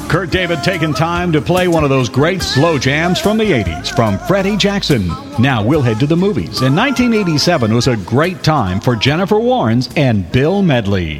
Kurt David taking time to play one of those great slow jams from the 80s from Freddie Jackson. Now we'll head to the movies. In 1987 was a great time for Jennifer Warnes and Bill Medley.